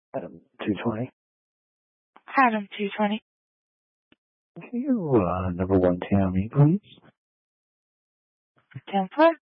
Adam 220. Adam 220. Can you, number one Tammy, please? 10-4.